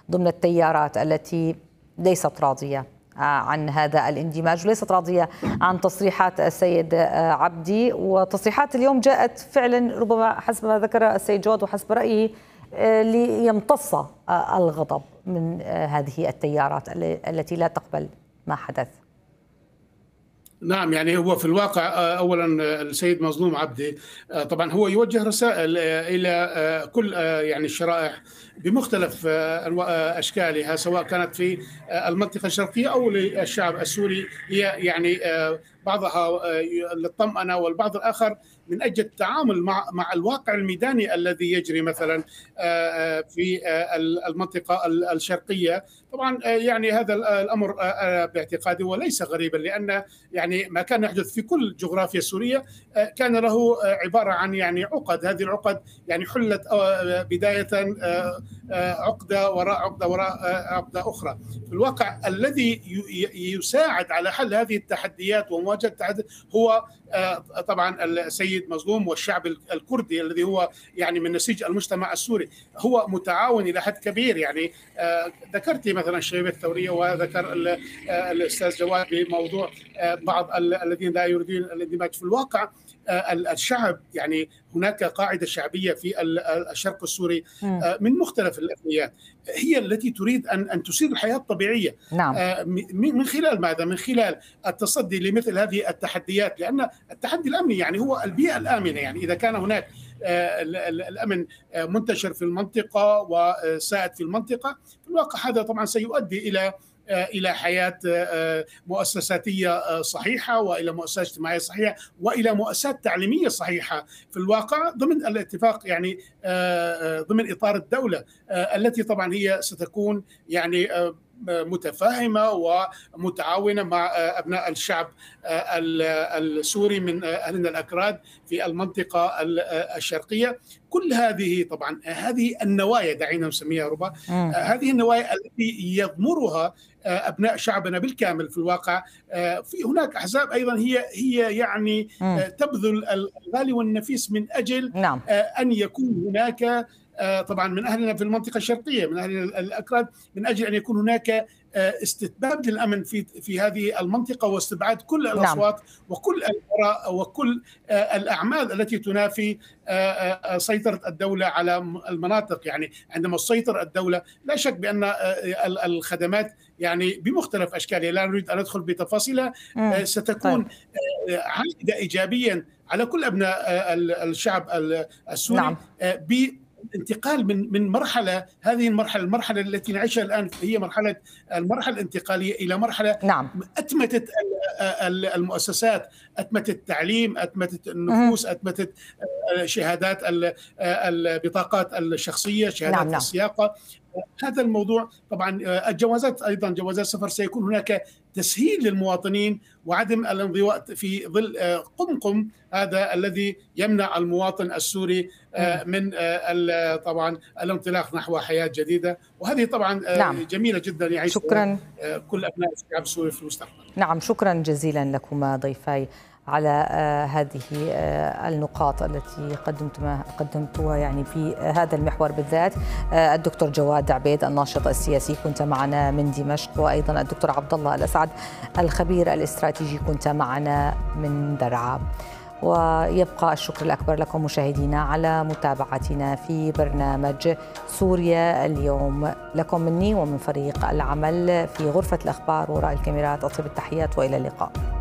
ضمن التيارات التي ليست راضية عن هذا الاندماج وليست راضية عن تصريحات السيد عبدي. وتصريحات اليوم جاءت فعلا ربما حسب ما ذكر السيد جواد وحسب رأيه ليمتص الغضب من هذه التيارات التي لا تقبل ما حدث. نعم، يعني هو في الواقع أولا السيد مظلوم عبدي طبعا هو يوجه رسائل إلى كل يعني الشرائح بمختلف أشكالها، سواء كانت في المنطقة الشرقية أو للشعب السوري. هي يعني بعضها للطمأنة والبعض الآخر من أجل التعامل مع الواقع الميداني الذي يجري مثلا في المنطقة الشرقية. طبعا يعني هذا الأمر باعتقادي وليس غريبا، لأن يعني ما كان يحدث في كل جغرافيا سورية كان له عبارة عن يعني عقد. هذه العقد يعني حلت بداية عقدة وراء عقدة وراء عقدة أخرى. في الواقع الذي يساعد على حل هذه التحديات ومواجهة التحديات هو طبعا السيد مظلوم والشعب الكردي الذي هو يعني من نسيج المجتمع السوري، هو متعاون إلى حد كبير. يعني ذكرت مثلا الشبيبة الثورية وذكر الأستاذ جواد بموضوع بعض الذين لا يريدون الاندماج. في الواقع الشعب يعني هناك قاعدة شعبية في الشرق السوري من مختلف الأثنيات هي التي تريد أن تسير الحياة الطبيعية. نعم. من خلال ماذا؟ من خلال التصدي لمثل هذه التحديات، لأن التحدي الأمني يعني هو البيئة الآمنة. يعني إذا كان هناك الأمن منتشر في المنطقة وسائد في المنطقة، في الواقع هذا طبعا سيؤدي إلى حياة مؤسساتية صحيحة وإلى مؤسسات اجتماعية صحيحة وإلى مؤسسات تعليمية صحيحة في الواقع ضمن الاتفاق، يعني ضمن إطار الدولة التي طبعا هي ستكون يعني متفاهمة ومتعاونة مع أبناء الشعب السوري من أهلنا الأكراد في المنطقة الشرقية. كل هذه طبعا هذه النوايا دعينا نسميها ربما هذه النوايا التي يضمرها أبناء شعبنا بالكامل. في الواقع في هناك أحزاب أيضا هي يعني تبذل الغالي والنفيس من أجل أن يكون هناك طبعا من أهلنا في المنطقة الشرقية من أهلنا الأكراد من أجل أن يكون هناك استتباب للأمن في هذه المنطقة واستبعاد كل الأصوات وكل الآراء وكل الأعمال التي تنافي سيطرة الدولة على المناطق. يعني عندما تسيطر الدولة لا شك بأن الخدمات يعني بمختلف أشكالها لا نريد أن ندخل بتفاصيلها ستكون عائدة إيجابيا على كل أبناء الشعب السوري. انتقال من مرحلة هذه المرحلة التي نعيشها الآن هي المرحلة الانتقالية إلى مرحلة أتمتت المؤسسات، أتمتت التعليم، أتمتت النفوس، أتمتت شهادات البطاقات الشخصية، شهادات السياقة. هذا الموضوع طبعا الجوازات أيضا جوازات السفر سيكون هناك تسهيل للمواطنين وعدم الانضواء في ظل قمقم هذا الذي يمنع المواطن السوري من طبعا الانطلاق نحو حياة جديدة. وهذه طبعا جميلة جدا يعيشها كل أبناء الشعب السوري في المستقبل. نعم، شكرا جزيلا لكما ضيفاي على هذه النقاط التي قدمتوها يعني في هذا المحور بالذات. الدكتور جواد عبيد الناشط السياسي كنت معنا من دمشق، وأيضا الدكتور عبد الله الأسعد الخبير الاستراتيجي كنت معنا من درعا. ويبقى الشكر الأكبر لكم مشاهدينا على متابعتنا في برنامج سوريا اليوم. لكم مني ومن فريق العمل في غرفة الأخبار وراء الكاميرات أطيب التحيات وإلى اللقاء.